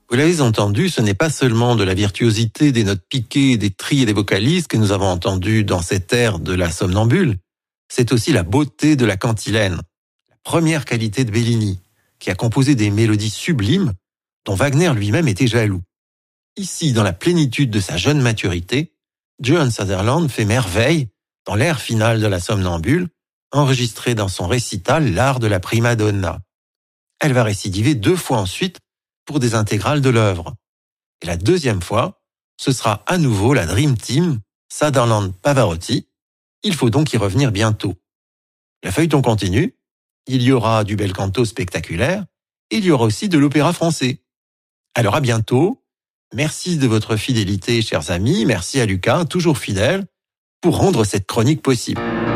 Vous l'avez entendu, ce n'est pas seulement de la virtuosité des notes piquées, des tris et des vocalises que nous avons entendus dans cet air de la somnambule, c'est aussi la beauté de la cantilène, la première qualité de Bellini, qui a composé des mélodies sublimes dont Wagner lui-même était jaloux. Ici, dans la plénitude de sa jeune maturité, Johan Sutherland fait merveille dans l'air final de la somnambule, enregistré dans son récital L'art de la prima donna. Elle va récidiver 2 fois ensuite pour des intégrales de l'œuvre. Et la 2e fois, ce sera à nouveau la Dream Team, Sutherland-Pavarotti. Il faut donc y revenir bientôt. Le feuilleton continue. Il y aura du bel canto spectaculaire. Et il y aura aussi de l'opéra français. Alors à bientôt. Merci de votre fidélité, chers amis. Merci à Lucas, toujours fidèle, pour rendre cette chronique possible.